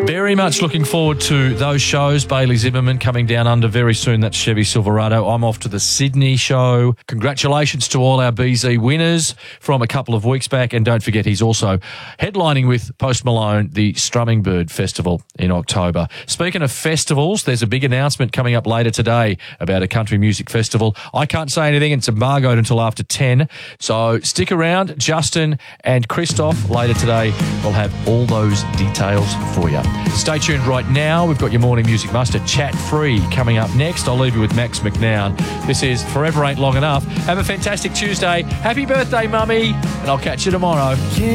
Very much looking forward to those shows. Bailey Zimmerman coming down under very soon. That's Chevy Silverado. I'm off to the Sydney show. Congratulations to all our BZ winners from a couple of weeks back. And don't forget, he's also headlining with Post Malone, the Strumming Bird Festival in October. Speaking of festivals, there's a big announcement coming up later today about a country music festival. I can't say anything. It's embargoed until after 10. So stick around. Justin and Christoph later today will have all those details for you. Stay tuned right now. We've got your Morning Music Muster chat free coming up next. I'll leave you with Max McNown. This is Forever Ain't Long Enough. Have a fantastic Tuesday. Happy birthday, Mummy. And I'll catch you tomorrow.